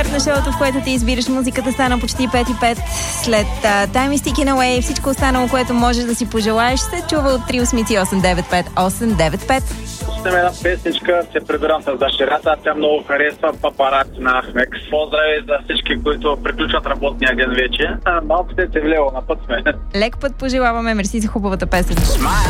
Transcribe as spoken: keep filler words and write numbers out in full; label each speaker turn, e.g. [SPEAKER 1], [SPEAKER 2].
[SPEAKER 1] На шоуто, в което ти избираш музиката, стана почти пет и пет. След uh, Time is Ticking Away, всичко останало, което можеш да си пожелаеш, се чува от три осем осем девет пет осем девет пет.
[SPEAKER 2] Пуснем една песничка, се прибирам с дъщерята, тя много харесва Папараци на Ахмекс. Поздрави за всички, които приключват работния ден вече. А, малко се е влево, на път сме.
[SPEAKER 1] Лек път пожелаваме, мерси за хубавата песен.